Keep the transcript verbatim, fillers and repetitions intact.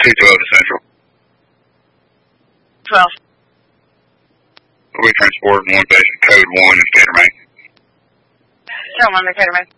two twelve to Central. twelve. We transported one patient, code one in Catermain. Tell one to Catermain.